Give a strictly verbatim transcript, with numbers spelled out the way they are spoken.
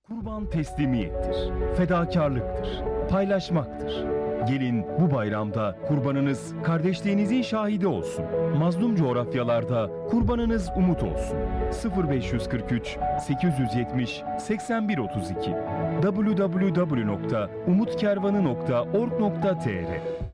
Kurban teslimiyettir, fedakarlıktır, paylaşmaktır. Gelin bu bayramda kurbanınız kardeşliğinizin şahidi olsun. Mazlum coğrafyalarda kurbanınız umut olsun. sıfır beş kırk üç sekiz yüz yetmiş seksen bir otuz iki w w w nokta umutkervanı nokta org nokta t r